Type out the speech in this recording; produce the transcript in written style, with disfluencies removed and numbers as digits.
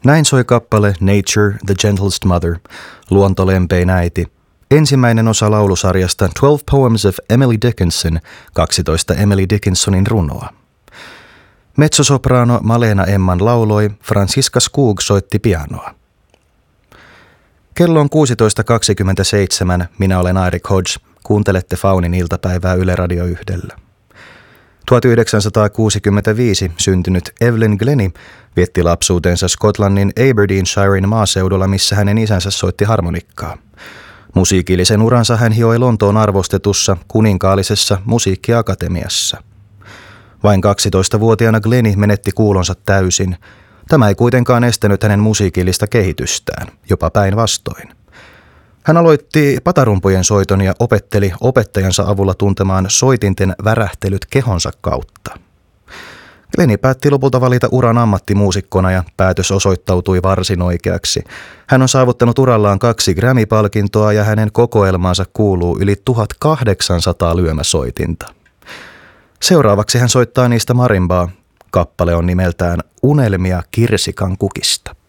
Näin soi kappale Nature, the Gentlest Mother, luontolempein äiti, ensimmäinen osa laulusarjasta 12 Poems of Emily Dickinson, 12 Emily Dickinsonin runoa. Mezzosopraano Malena Emman lauloi, Franziska Skog soitti pianoa. Kello on 16.27, minä olen Eirik Hodge, kuuntelette Faunin iltapäivää Yle Radio 1. 1965 syntynyt Evelyn Glennie vietti lapsuutensa Skotlannin Aberdeenshiren maaseudulla, missä hänen isänsä soitti harmonikkaa. Musiikillisen uransa hän hioi Lontoon arvostetussa kuninkaallisessa musiikkiakatemiassa. Vain 12-vuotiaana Glennie menetti kuulonsa täysin. Tämä ei kuitenkaan estänyt hänen musiikillista kehitystään, jopa päinvastoin. Hän aloitti patarumpujen soiton ja opetteli opettajansa avulla tuntemaan soitinten värähtelyt kehonsa kautta. Glennie päätti lopulta valita uran ammattimuusikkona ja päätös osoittautui varsin oikeaksi. Hän on saavuttanut urallaan 2 Grammy-palkintoa ja hänen kokoelmaansa kuuluu yli 1800 lyömäsoitinta. Seuraavaksi hän soittaa niistä marimbaa. Kappale on nimeltään Unelmia kirsikan kukista.